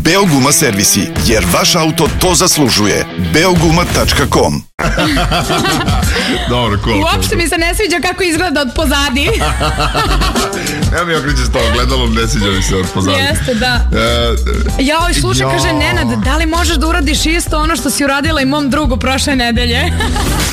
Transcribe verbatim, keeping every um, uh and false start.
Beoguma servisi, jer vaš auto to zaslužuje. beoguma tačka com. Dobro, cool. Uopšte mi se ne sviđa kako izgleda od pozadi. Evo mi okreće s tom gledalom, ne sviđa mi se od pozadi. Jeste, da. E, Joj, slušaj, jo. kaže Nenad, da li možeš da uradiš isto ono što si uradila i mom drugu prošle nedelje?